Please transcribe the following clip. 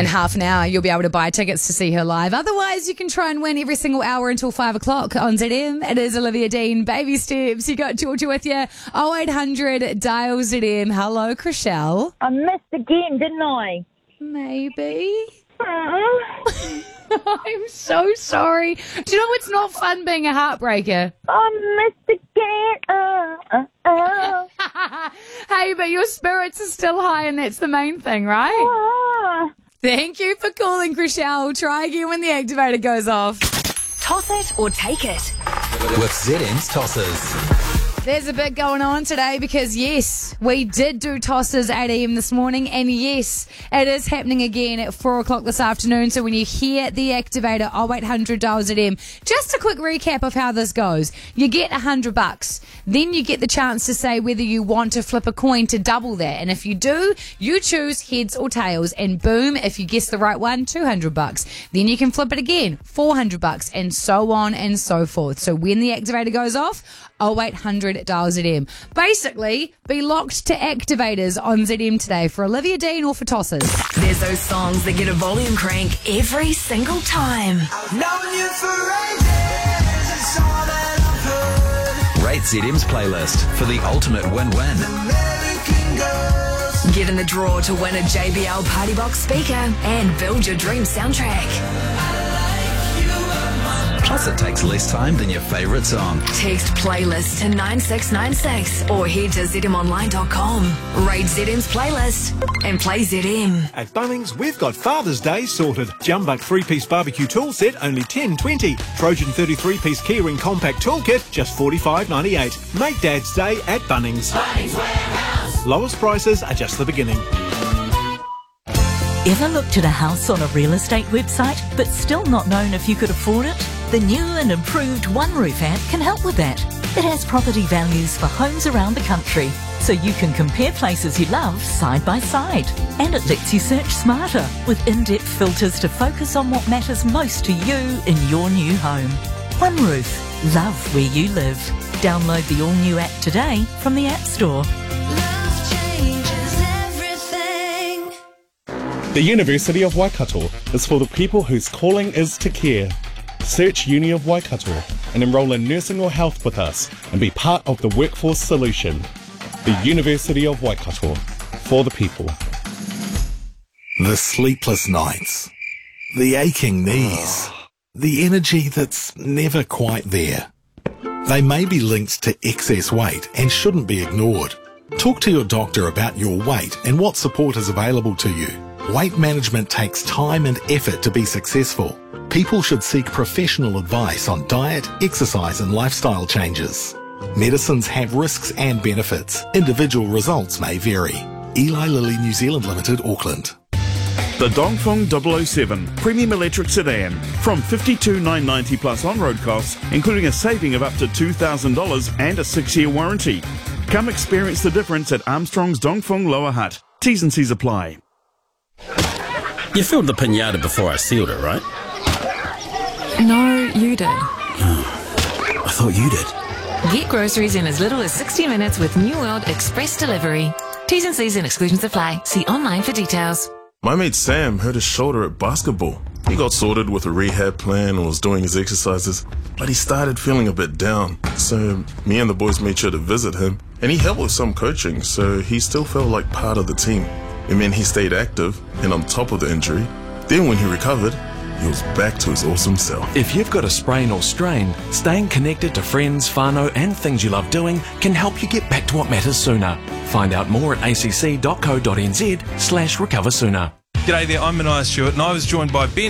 In half an hour, you'll be able to buy tickets to see her live. Otherwise, you can try and win every single hour until 5 o'clock on ZM. It is Olivia Dean, Baby Steps. You got Georgia with you. 0800 dial ZM. Hello, Chriselle. I missed again, didn't I? Maybe. I'm so sorry. Do you know it's not fun being a heartbreaker? I missed again. Hey, but your spirits are still high and that's the main thing, right? Thank you for calling, Chriselle. Try again when the activator goes off. Toss it or take it. With ZM's Tossers. There's a bit going on today because, yes, we did do tosses at 8 a.m. this morning, and yes, it is happening again at 4 o'clock this afternoon. So when you hear the activator, 0800 dial ZM, just a quick recap of how this goes. You get $100. Then you get the chance to say whether you want to flip a coin to double that. And if you do, you choose heads or tails, and boom, if you guess the right one, $200. Then you can flip it again, $400, and so on and so forth. So when the activator goes off, 0800 dial ZM. Basically, be locked to activators on ZM today for Olivia Dean or for Tossers. There's those songs that get a volume crank every single time. Rate ZM's playlist for the ultimate win-win. Get in the draw to win a JBL Party Box speaker and build your dream soundtrack. Plus, it takes less time than your favourite song. Text playlist to 9696 or head to zmonline.com. Rate ZM's playlist and play ZM. At Bunnings, we've got Father's Day sorted. Jumbuck 3-piece barbecue tool set, only $10.20. Trojan 33-piece keyring compact toolkit, just $45.98. Make Dad's Day at Bunnings. Bunnings Warehouse. Lowest prices are just the beginning. Ever looked at a house on a real estate website but still not known if you could afford it? The new and improved One Roof app can help with that. It has property values for homes around the country, so you can compare places you love side by side. And it lets you search smarter with in-depth filters to focus on what matters most to you in your new home. One Roof. Love where you live. Download the all-new app today from the App Store. The University of Waikato is for the people whose calling is to care. Search Uni of Waikato and enrol in nursing or health with us and be part of the workforce solution. The University of Waikato, for the people. The sleepless nights, the aching knees, the energy that's never quite there. They may be linked to excess weight and shouldn't be ignored. Talk to your doctor about your weight and what support is available to you. Weight management takes time and effort to be successful. People should seek professional advice on diet, exercise and lifestyle changes. Medicines have risks and benefits. Individual results may vary. Eli Lilly New Zealand Limited, Auckland. The Dongfeng 007 Premium Electric Sedan from $52,990 plus on-road costs, including a saving of up to $2,000 and a 6-year warranty. Come experience the difference at Armstrong's Dongfeng Lower Hutt. T's and C's apply. You filled the pinata before I sealed it, right? No, you did. Oh, I thought you did. Get groceries in as little as 60 minutes with New World Express Delivery. T's and C's and exclusions apply. See online for details. My mate Sam hurt his shoulder at basketball. He got sorted with a rehab plan and was doing his exercises, but he started feeling a bit down. So me and the boys made sure to visit him, and he helped with some coaching, so he still felt like part of the team. It meant he stayed active and on top of the injury. Then when he recovered, he was back to his awesome self. If you've got a sprain or strain, staying connected to friends, whānau and things you love doing can help you get back to what matters sooner. Find out more at acc.co.nz/recoversooner. G'day there, I'm Mania Stewart and I was joined by Ben